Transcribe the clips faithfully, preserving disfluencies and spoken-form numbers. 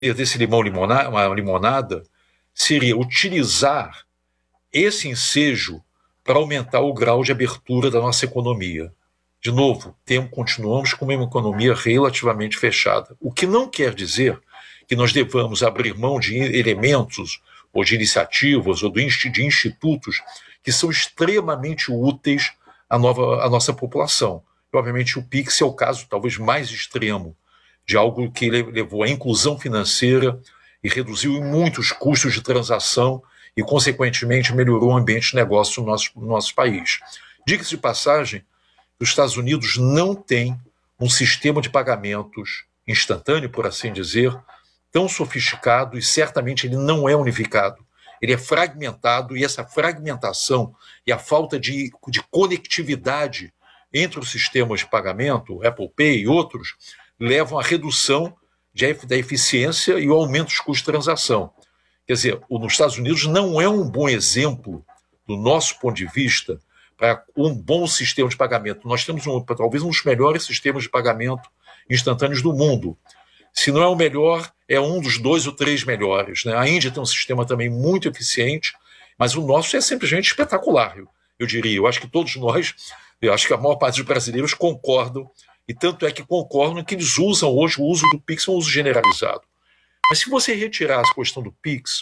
desse limão limonada, uma limonada seria utilizar esse ensejo para aumentar o grau de abertura da nossa economia. De novo, tem, continuamos com uma economia relativamente fechada, o que não quer dizer que nós devamos abrir mão de elementos ou de iniciativas ou de institutos que são extremamente úteis à, nova, à nossa população. E, obviamente, o Pix é o caso talvez mais extremo de algo que levou à inclusão financeira e reduziu em muitos custos de transação e, consequentemente, melhorou o ambiente de negócio no nosso, no nosso país. Diga-se de passagem, os Estados Unidos não têm um sistema de pagamentos instantâneo, por assim dizer, tão sofisticado, e certamente ele não é unificado. Ele é fragmentado, e essa fragmentação e a falta de, de conectividade entre os sistemas de pagamento, Apple Pay e outros, levam à redução de, da eficiência e ao aumento dos custos de transação. Quer dizer, o, nos Estados Unidos não é um bom exemplo, do nosso ponto de vista, para um bom sistema de pagamento. Nós temos um, talvez um dos melhores sistemas de pagamento instantâneos do mundo. Se não é o melhor, é um dos dois ou três melhores, né? A Índia tem um sistema também muito eficiente, mas o nosso é simplesmente espetacular, eu, eu diria. Eu acho que todos nós, eu acho que a maior parte dos brasileiros concordam, e tanto é que concordam que eles usam hoje, o uso do Pix é um uso generalizado. Mas se você retirar a questão do Pix,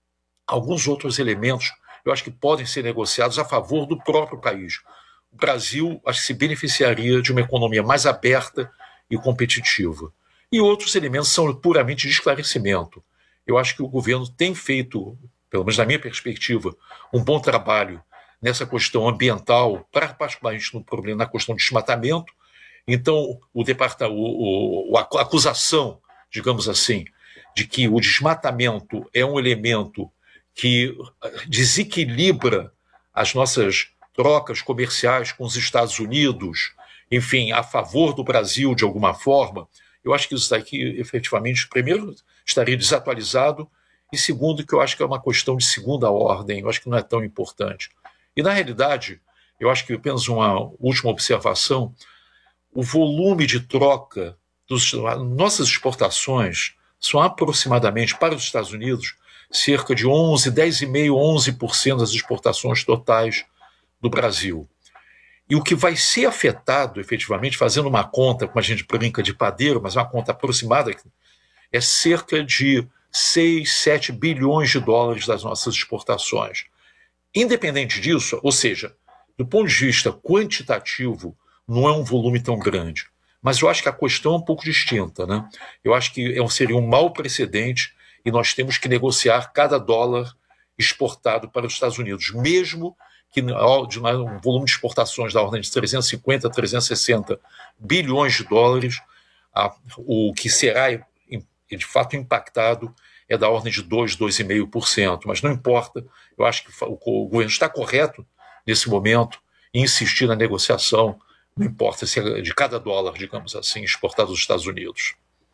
alguns outros elementos eu acho que podem ser negociados a favor do próprio país. O Brasil, acho que se beneficiaria de uma economia mais aberta e competitiva. E outros elementos são puramente de esclarecimento. Eu acho que o governo tem feito, pelo menos na minha perspectiva, um bom trabalho nessa questão ambiental, particularmente no problema na questão de desmatamento. Então, o departamento, o, o, a acusação, digamos assim, de que o desmatamento é um elemento que desequilibra as nossas trocas comerciais com os Estados Unidos, enfim, a favor do Brasil de alguma forma, eu acho que isso daqui, efetivamente, primeiro, estaria desatualizado, e segundo, que eu acho que é uma questão de segunda ordem, eu acho que não é tão importante. E, na realidade, eu acho que apenas uma última observação, o volume de troca das nossas exportações são aproximadamente, para os Estados Unidos, cerca de onze, dez vírgula cinco por cento, onze por cento das exportações totais do Brasil. E o que vai ser afetado, efetivamente, fazendo uma conta, como a gente brinca de padeiro, mas uma conta aproximada, é cerca de seis, sete bilhões de dólares das nossas exportações. Independente disso, ou seja, do ponto de vista quantitativo, não é um volume tão grande. Mas eu acho que a questão é um pouco distinta, né? Eu acho que seria um mau precedente e nós temos que negociar cada dólar exportado para os Estados Unidos, mesmo que de um volume de exportações da ordem de trezentos e cinquenta, trezentos e sessenta bilhões de dólares, a, o que será de fato impactado é da ordem de dois, dois vírgula cinco por cento. Mas não importa, eu acho que o, o governo está correto nesse momento em insistir na negociação, não importa se é de cada dólar, digamos assim, exportado dos Estados Unidos.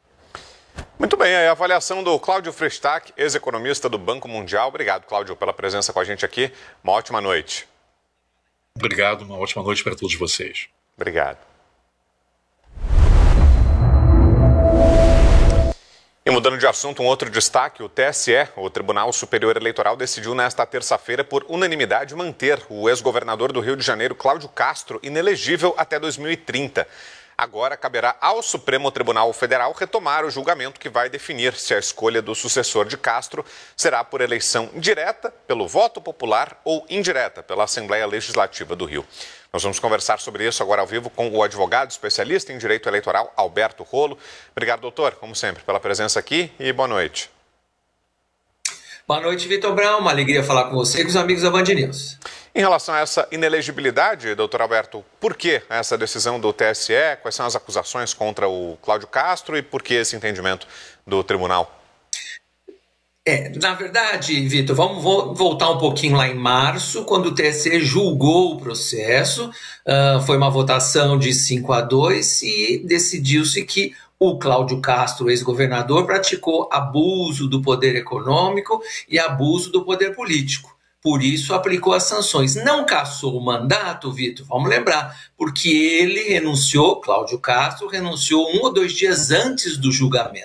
Muito bem, a avaliação do Cláudio Freystack, ex-economista do Banco Mundial. Obrigado, Cláudio, pela presença com a gente aqui. Uma ótima noite. Obrigado, uma ótima noite para todos vocês. Obrigado. E mudando de assunto, um outro destaque, o T S E, o Tribunal Superior Eleitoral, decidiu nesta terça-feira, por unanimidade, manter o ex-governador do Rio de Janeiro, Cláudio Castro, inelegível até dois mil e trinta. Agora caberá ao Supremo Tribunal Federal retomar o julgamento que vai definir se a escolha do sucessor de Castro será por eleição direta, pelo voto popular, ou indireta, pela Assembleia Legislativa do Rio. Nós vamos conversar sobre isso agora ao vivo com o advogado especialista em direito eleitoral, Alberto Rolo. Obrigado, doutor, como sempre, pela presença aqui e boa noite. Boa noite, Vitor Brown. Uma alegria falar com você e com os amigos da Band News. Em relação a essa inelegibilidade, doutor Alberto, por que essa decisão do T S E? Quais são as acusações contra o Cláudio Castro e por que esse entendimento do tribunal? É, na verdade, Vitor, vamos voltar um pouquinho lá em março, quando o T S E julgou o processo. Uh, foi uma votação de cinco a dois e decidiu-se que o Cláudio Castro, ex-governador, praticou abuso do poder econômico e abuso do poder político. Por isso, aplicou as sanções. Não cassou o mandato, Vitor, vamos lembrar, porque ele renunciou, Cláudio Castro, renunciou um ou dois dias antes do julgamento.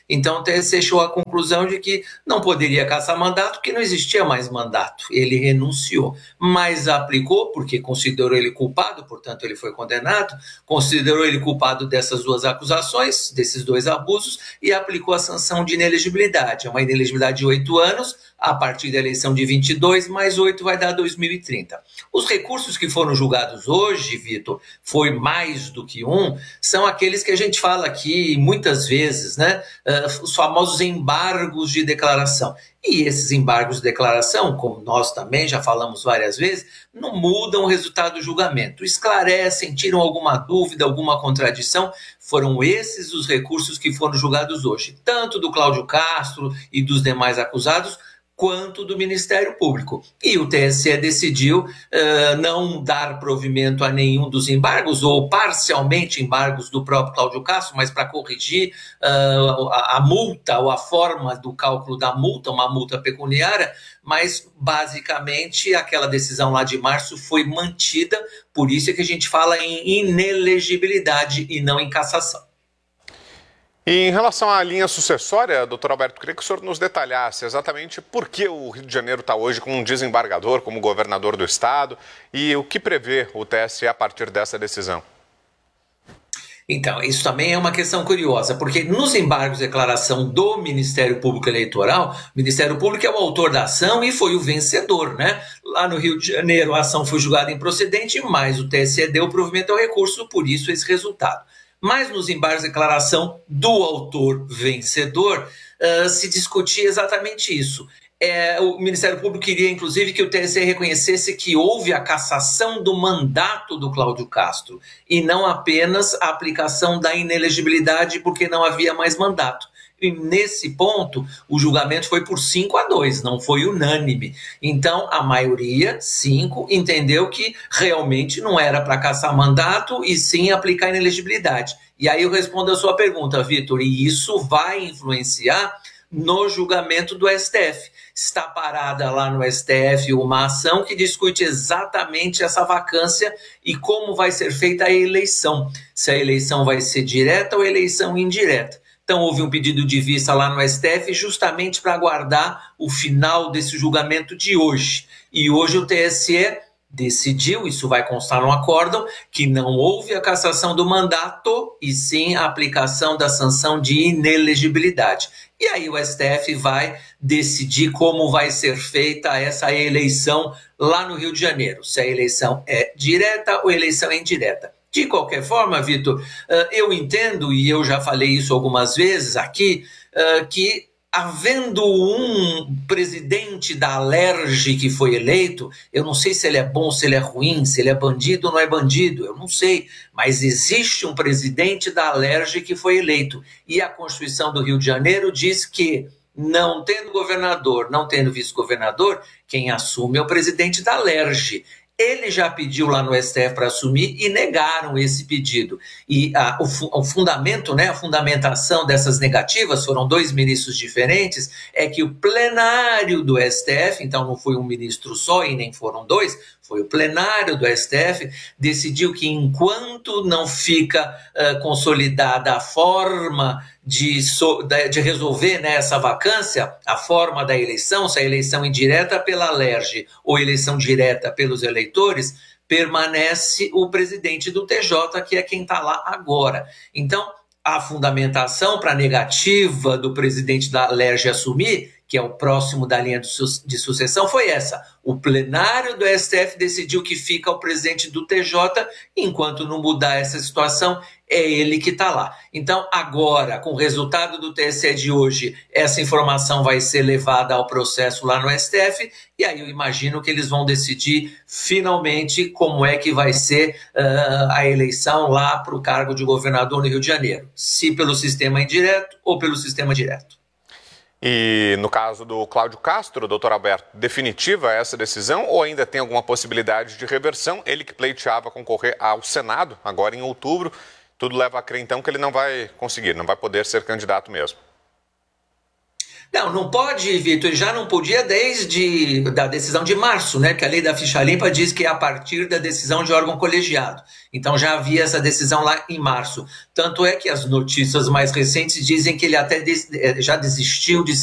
Então o T S E chegou à conclusão de que não poderia caçar mandato, porque não existia mais mandato. Ele renunciou, mas aplicou, porque considerou ele culpado, portanto ele foi condenado, considerou ele culpado dessas duas acusações, desses dois abusos, e aplicou a sanção de inelegibilidade. É uma inelegibilidade de oito anos, a partir da eleição de vinte e dois, mais oito vai dar dois mil e trinta. Os recursos que foram julgados hoje, Vitor, foi mais do que um, são aqueles que a gente fala aqui muitas vezes, né? Uh, os famosos embargos de declaração. E esses embargos de declaração, como nós também já falamos várias vezes, não mudam o resultado do julgamento. Esclarecem, tiram alguma dúvida, alguma contradição. Foram esses os recursos que foram julgados hoje, tanto do Cláudio Castro e dos demais acusados, quanto do Ministério Público. E o T S E decidiu uh, não dar provimento a nenhum dos embargos, ou parcialmente embargos do próprio Cláudio Castro, mas para corrigir uh, a, a multa ou a forma do cálculo da multa, uma multa pecuniária, mas basicamente aquela decisão lá de março foi mantida, por isso é que a gente fala em inelegibilidade e não em cassação. E em relação à linha sucessória, doutor Alberto, queria que o senhor nos detalhasse exatamente por que o Rio de Janeiro está hoje com um desembargador como governador do estado e o que prevê o T S E a partir dessa decisão. Então, isso também é uma questão curiosa, porque nos embargos de declaração do Ministério Público Eleitoral, o Ministério Público é o autor da ação e foi o vencedor, né? Lá no Rio de Janeiro a ação foi julgada improcedente, mas o T S E deu provimento ao recurso, por isso esse resultado. Mas nos embargos de declaração do autor vencedor, uh, se discutia exatamente isso. É, o Ministério Público queria, inclusive, que o T S E reconhecesse que houve a cassação do mandato do Cláudio Castro e não apenas a aplicação da inelegibilidade porque não havia mais mandato. E nesse ponto, o julgamento foi por cinco a dois, não foi unânime. Então, a maioria, cinco, entendeu que realmente não era para caçar mandato e sim aplicar inelegibilidade. E aí eu respondo a sua pergunta, Vitor, e isso vai influenciar no julgamento do S T F. Está parada lá no S T F uma ação que discute exatamente essa vacância e como vai ser feita a eleição. Se a eleição vai ser direta ou eleição indireta. Então, houve um pedido de vista lá no S T F justamente para aguardar o final desse julgamento de hoje. E hoje o T S E decidiu, isso vai constar no acórdão, que não houve a cassação do mandato e sim a aplicação da sanção de inelegibilidade. E aí o S T F vai decidir como vai ser feita essa eleição lá no Rio de Janeiro. Se a eleição é direta ou eleição é indireta. De qualquer forma, Vitor, eu entendo, e eu já falei isso algumas vezes aqui, que havendo um presidente da Alerj que foi eleito, eu não sei se ele é bom, se ele é ruim, se ele é bandido ou não é bandido, eu não sei, mas existe um presidente da Alerj que foi eleito. E a Constituição do Rio de Janeiro diz que, não tendo governador, não tendo vice-governador, quem assume é o presidente da Alerj. Ele já pediu lá no S T F para assumir e negaram esse pedido. E a, o, o fundamento, né, a fundamentação dessas negativas, foram dois ministros diferentes, é que o plenário do S T F, então não foi um ministro só e nem foram dois, foi o plenário do S T F, decidiu que enquanto não fica uh, consolidada a forma de, so, de resolver, né, essa vacância, a forma da eleição, se a eleição indireta pela Alerj ou eleição direta pelos eleitores, permanece o presidente do T J, que é quem está lá agora. Então, a fundamentação para a negativa do presidente da Alerj assumir, que é o próximo da linha de sucessão, foi essa. O plenário do S T F decidiu que fica o presidente do T J, enquanto não mudar essa situação, é ele que está lá. Então, agora, com o resultado do T S E de hoje, essa informação vai ser levada ao processo lá no S T F, e aí eu imagino que eles vão decidir finalmente como é que vai ser uh, a eleição lá para o cargo de governador no Rio de Janeiro, se pelo sistema indireto ou pelo sistema direto. E no caso do Cláudio Castro, doutor Alberto, definitiva essa decisão ou ainda tem alguma possibilidade de reversão? Ele que pleiteava concorrer ao Senado, agora em outubro, tudo leva a crer então que ele não vai conseguir, não vai poder ser candidato mesmo. Não, não pode, Vitor, já não podia desde da decisão de março, né? Porque a lei da ficha limpa diz que é a partir da decisão de órgão colegiado. Então já havia essa decisão lá em março. Tanto é que as notícias mais recentes dizem que ele até des, já desistiu de